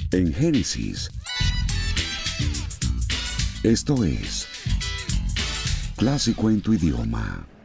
En Génesis. Esto es Clásico en tu idioma.